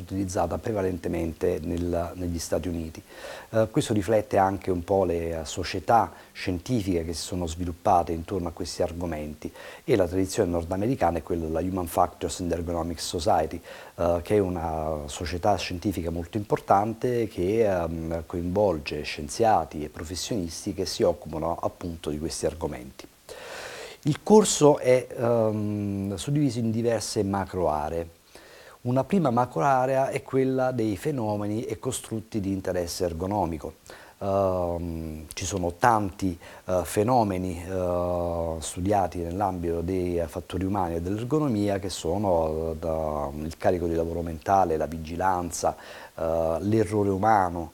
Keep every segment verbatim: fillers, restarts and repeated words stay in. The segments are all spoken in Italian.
utilizzata prevalentemente nel, negli Stati Uniti. Eh, questo riflette anche un po' le società scientifiche che si sono sviluppate intorno a questi argomenti, e la tradizione nordamericana è quella della Human Factors and Ergonomics Society, eh, che è una società scientifica molto importante che ehm, coinvolge scienziati e professionisti che si occupano appunto di questi argomenti. Il corso è um, suddiviso in diverse macro aree. Una prima macro area è quella dei fenomeni e costrutti di interesse ergonomico. Uh, ci sono tanti uh, fenomeni uh, studiati nell'ambito dei fattori umani e dell'ergonomia, che sono uh, da, il carico di lavoro mentale, la vigilanza, uh, l'errore umano,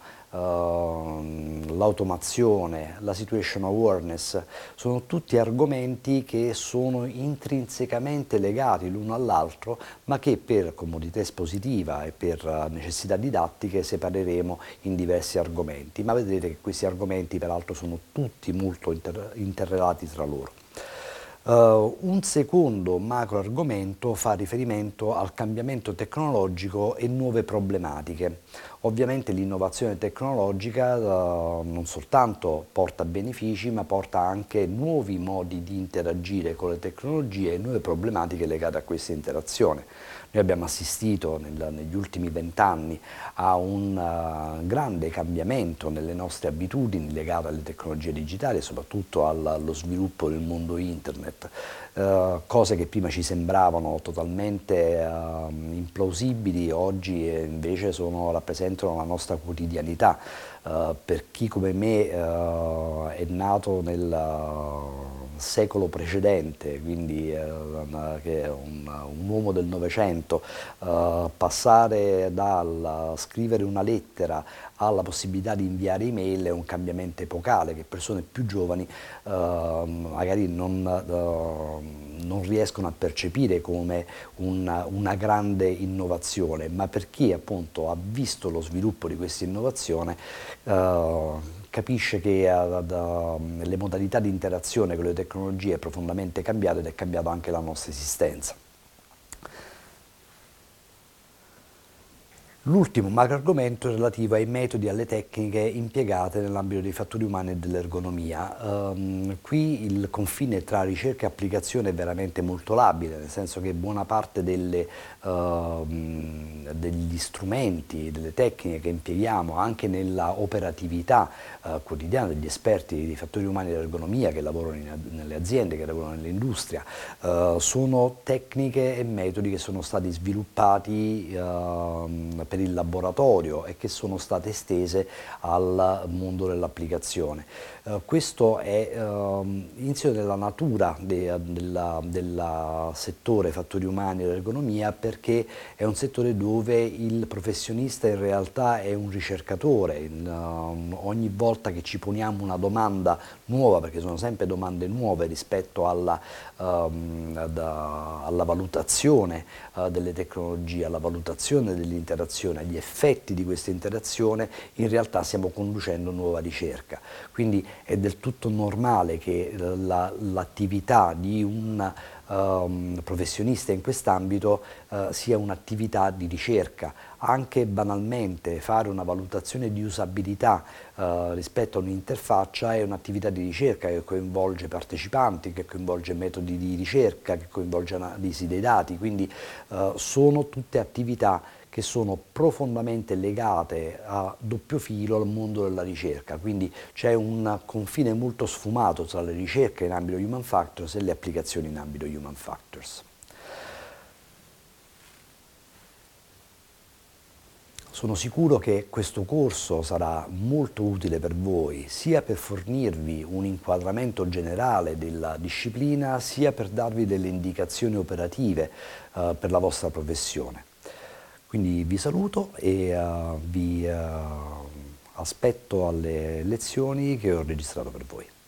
Uh, l'automazione, la situation awareness. Sono tutti argomenti che sono intrinsecamente legati l'uno all'altro, ma che per comodità espositiva e per uh, necessità didattiche separeremo in diversi argomenti. Ma vedrete che questi argomenti peraltro sono tutti molto inter interrelati tra loro. Uh, un secondo macro argomento fa riferimento al cambiamento tecnologico e nuove problematiche. Ovviamente l'innovazione tecnologica uh, non soltanto porta benefici, ma porta anche nuovi modi di interagire con le tecnologie e nuove problematiche legate a questa interazione. Noi abbiamo assistito nel, negli ultimi vent'anni a un uh, grande cambiamento nelle nostre abitudini legate alle tecnologie digitali e soprattutto al, allo sviluppo del mondo internet. Uh, cose che prima ci sembravano totalmente uh, implausibili, oggi invece sono, rappresentano la nostra quotidianità. Uh, per chi come me uh, è nato nel uh, secolo precedente, quindi uh, che è un, un uomo del Novecento, uh, passare dal scrivere una lettera alla possibilità di inviare email è un cambiamento epocale che persone più giovani uh, magari non, uh, non riescono a percepire come una, una grande innovazione, ma per chi appunto ha visto lo sviluppo di questa innovazione uh, capisce che uh, da, le modalità di interazione con le tecnologie è profondamente cambiato ed è cambiata anche la nostra esistenza. L'ultimo macro argomento è relativo ai metodi e alle tecniche impiegate nell'ambito dei fattori umani e dell'ergonomia. Um, qui il confine tra ricerca e applicazione è veramente molto labile, nel senso che buona parte delle, uh, degli strumenti, delle tecniche che impieghiamo anche nella operatività uh, quotidiana degli esperti dei fattori umani e dell'ergonomia che lavorano in, nelle aziende, che lavorano nell'industria, uh, sono tecniche e metodi che sono stati sviluppati uh, per il laboratorio e che sono state estese al mondo dell'applicazione. Uh, questo è uh, inizio della natura del settore fattori umani e dell'ergonomia, perché è un settore dove il professionista in realtà è un ricercatore. In, uh, ogni volta che ci poniamo una domanda nuova, perché sono sempre domande nuove rispetto alla, um, da, alla valutazione uh, delle tecnologie, alla valutazione dell'interazione, agli effetti di questa interazione, in realtà stiamo conducendo nuova ricerca. Quindi è del tutto normale che l'attività la, di un um, professionista in quest'ambito uh, sia un'attività di ricerca. Anche banalmente fare una valutazione di usabilità uh, rispetto a un'interfaccia è un'attività di ricerca che coinvolge partecipanti, che coinvolge metodi di ricerca, che coinvolge analisi dei dati, quindi uh, sono tutte attività che sono profondamente legate a doppio filo al mondo della ricerca, quindi c'è un confine molto sfumato tra le ricerche in ambito Human Factors e le applicazioni in ambito Human Factors. Sono sicuro che questo corso sarà molto utile per voi, sia per fornirvi un inquadramento generale della disciplina, sia per darvi delle indicazioni operative eh, per la vostra professione. Quindi vi saluto e uh, vi uh, aspetto alle lezioni che ho registrato per voi.